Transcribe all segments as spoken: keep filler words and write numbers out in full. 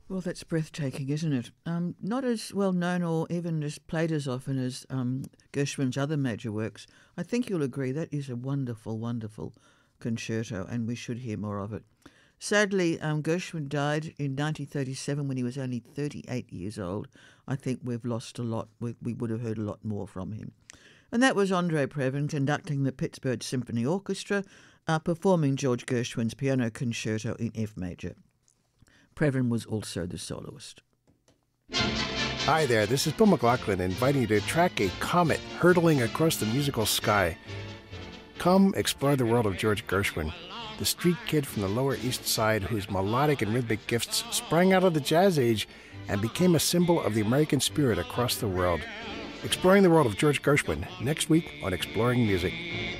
Well, that's breathtaking, isn't it? Um, not as well known or even as played as often as um, Gershwin's other major works. I think you'll agree that is a wonderful, wonderful concerto, and we should hear more of it. Sadly, um, Gershwin died in nineteen thirty-seven when he was only thirty-eight years old. I think we've lost a lot. We, we would have heard a lot more from him. And that was Andre Previn conducting the Pittsburgh Symphony Orchestra, uh, performing George Gershwin's Piano Concerto in F major. Previn was also the soloist. Hi there, this is Bill McLaughlin inviting you to track a comet hurtling across the musical sky. Come explore the world of George Gershwin, the street kid from the Lower East Side whose melodic and rhythmic gifts sprang out of the jazz age and became a symbol of the American spirit across the world. Exploring the world of George Gershwin next week on Exploring Music.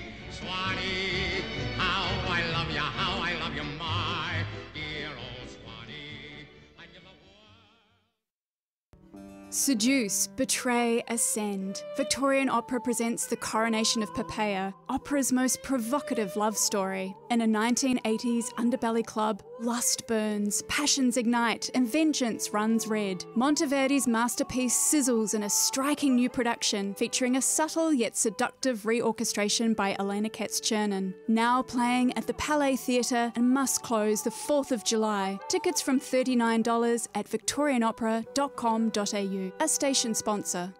Seduce, betray, ascend. Victorian Opera presents The Coronation of Poppaea, opera's most provocative love story. In a nineteen eighties underbelly club, lust burns, passions ignite, and vengeance runs red. Monteverdi's masterpiece sizzles in a striking new production featuring a subtle yet seductive reorchestration by Elena Katz-Chernin. Now playing at the Palais Theatre and must close the fourth of July. Tickets from thirty-nine dollars at victorian opera dot com dot a u. A station sponsor.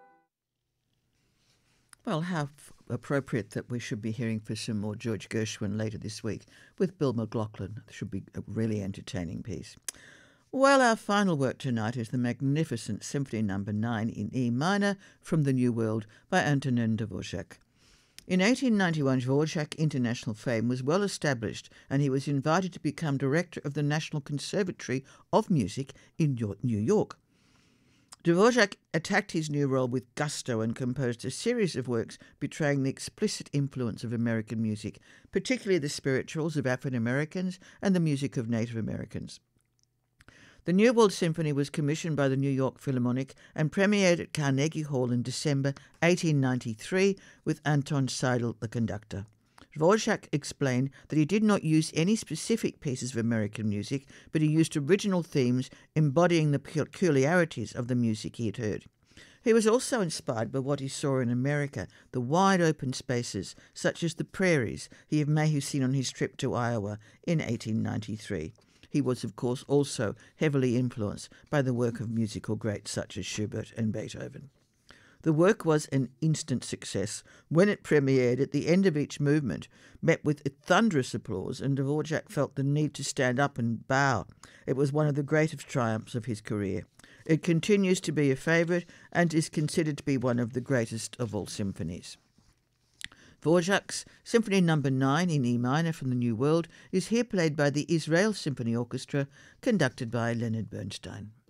Well, how f- appropriate that we should be hearing for some more George Gershwin later this week with Bill McLaughlin. It should be a really entertaining piece. Well, our final work tonight is the magnificent Symphony Number nine in E minor from the New World by Antonin Dvorak. In eighteen ninety-one, Dvorak's international fame was well established, and he was invited to become director of the National Conservatory of Music in New York. Dvorak attacked his new role with gusto and composed a series of works betraying the explicit influence of American music, particularly the spirituals of African Americans and the music of Native Americans. The New World Symphony was commissioned by the New York Philharmonic and premiered at Carnegie Hall in December eighteen ninety-three with Anton Seidl, the conductor. Dvorak explained that he did not use any specific pieces of American music, but he used original themes embodying the peculiarities of the music he had heard. He was also inspired by what he saw in America, the wide open spaces, such as the prairies he may have seen on his trip to Iowa in eighteen ninety-three. He was, of course, also heavily influenced by the work of musical greats such as Schubert and Beethoven. The work was an instant success. When it premiered, at the end of each movement, met with thunderous applause, and Dvorak felt the need to stand up and bow. It was one of the greatest triumphs of his career. It continues to be a favourite and is considered to be one of the greatest of all symphonies. Dvorak's Symphony Number nine in E minor from the New World is here played by the Israel Symphony Orchestra, conducted by Leonard Bernstein.